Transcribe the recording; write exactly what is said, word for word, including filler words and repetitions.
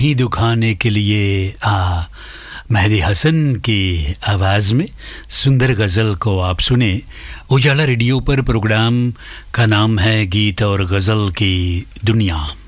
ही दुखाने के लिए आ मेहदी हसन की आवाज़ में सुंदर गज़ल को आप सुने। उजाला रेडियो पर प्रोग्राम का नाम है गीत और गज़ल की दुनिया।